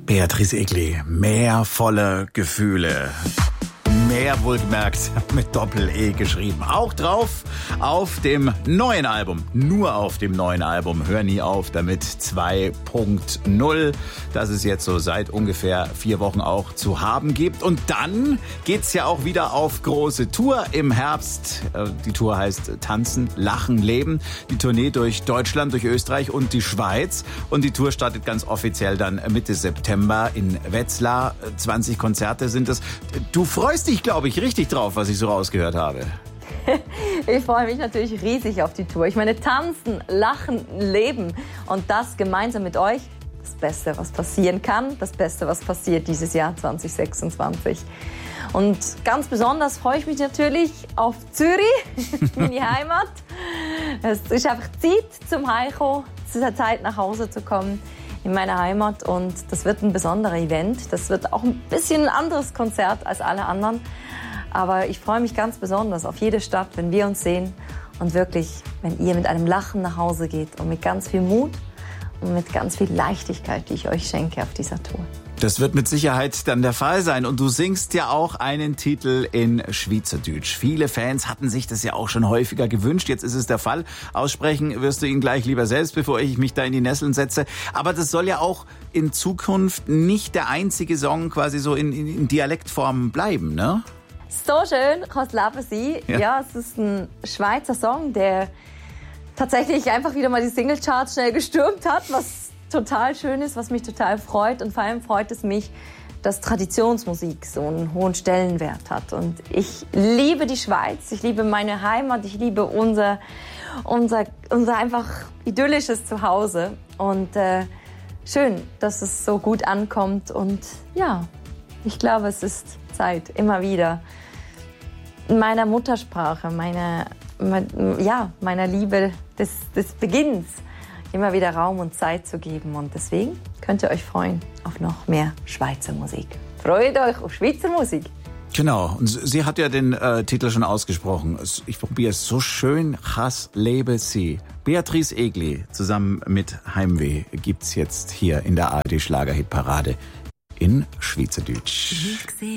Beatrice Egli, Meer voller Gefühle. Mehr wohlgemerkt mit Doppel-E geschrieben. Auch drauf auf dem neuen Album. Nur auf dem neuen Album. Hör nie auf damit 2.0. Das es jetzt so seit ungefähr 4 Wochen auch zu haben gibt. Und dann geht's ja auch wieder auf große Tour im Herbst. Die Tour heißt Tanzen, Lachen, Leben. Die Tournee durch Deutschland, durch Österreich und die Schweiz. Und die Tour startet ganz offiziell dann Mitte September in Wetzlar. 20 Konzerte sind es. Du freust dich, glaube ich, richtig drauf, was ich so rausgehört habe. Ich freue mich natürlich riesig auf die Tour. Ich meine, tanzen, lachen, leben und das gemeinsam mit euch. Das Beste, was passieren kann, das Beste, was passiert dieses Jahr 2026. Und ganz besonders freue ich mich natürlich auf Zürich, meine Heimat. Es ist einfach Zeit zum Heimkommen, es ist Zeit nach Hause zu kommen in meine Heimat und das wird ein besonderer Event. Das wird auch ein bisschen ein anderes Konzert als alle anderen. Aber ich freue mich ganz besonders auf jede Stadt, wenn wir uns sehen und wirklich, wenn ihr mit einem Lachen nach Hause geht und mit ganz viel Mut und mit ganz viel Leichtigkeit, die ich euch schenke auf dieser Tour. Das wird mit Sicherheit dann der Fall sein. Und du singst ja auch einen Titel in Schweizerdeutsch. Viele Fans hatten sich das ja auch schon häufiger gewünscht. Jetzt ist es der Fall. Aussprechen wirst du ihn gleich lieber selbst, bevor ich mich da in die Nesseln setze. Aber das soll ja auch in Zukunft nicht der einzige Song quasi so in Dialektform bleiben, ne? So schön kann das Leben sein. Ja, es ist ein Schweizer Song, der tatsächlich einfach wieder mal die Singlecharts schnell gestürmt hat, was total schön ist, was mich total freut. Und vor allem freut es mich, dass Traditionsmusik so einen hohen Stellenwert hat. Und ich liebe die Schweiz, ich liebe meine Heimat, ich liebe unser einfach idyllisches Zuhause. Und schön, dass es so gut ankommt. Und ja, ich glaube, es ist Zeit, immer wieder in meiner Muttersprache, meiner Liebe des Beginns, immer wieder Raum und Zeit zu geben. Und deswegen könnt ihr euch freuen auf noch mehr Schweizer Musik. Freut euch auf Schweizer Musik. Genau, und sie hat ja den Titel schon ausgesprochen. Ich probiere es so schön, Hass lebe sie. Beatrice Egli zusammen mit Heimweh gibt's jetzt hier in der ARD Schlagerhitparade in Schweizerdeutsch.